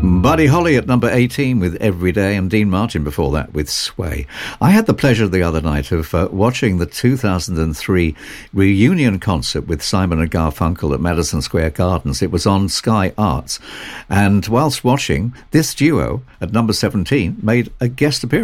Buddy Holly at number 18 with Every Day, and Dean Martin before that with Sway. I had the pleasure the other night of watching the 2003 reunion concert with Simon and Garfunkel at Madison Square Gardens. It was on Sky Arts, and whilst watching, this duo at number 17 made a guest appearance.